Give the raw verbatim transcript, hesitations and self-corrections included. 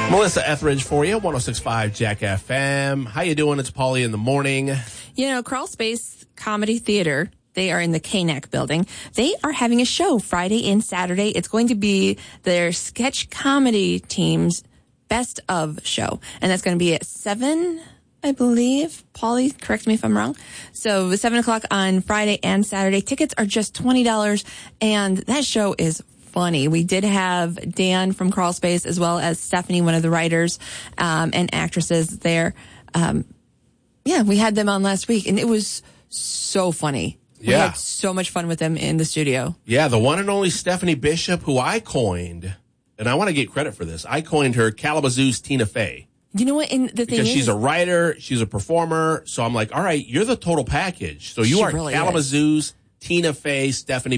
Melissa Etheridge for you, one oh six point five Jack F M. How you doing? It's Paulie in the morning. You know, Crawl Space Comedy Theater, they are in the K N A C building. They are having a show Friday and Saturday. It's going to be their sketch comedy team's best of show. And that's going to be at seven, I believe. Paulie, correct me if I'm wrong. So seven o'clock on Friday and Saturday. Tickets are just twenty dollars. And that show is funny. We did have Dan from Crawl Space as well as Stephanie, one of the writers um, and actresses there. Um, yeah, we had them on last week, and it was so funny. We Yeah. had so much fun with them in the studio. Yeah, the one and only Stephanie Bishop, who I coined, and I want to get credit for this. I coined her Kalamazoo's Tina Fey. You know what? And the thing Because is, she's a writer, she's a performer. So I'm like, all right, you're the total package. So you She are really Kalamazoo's Tina Fey, Stephanie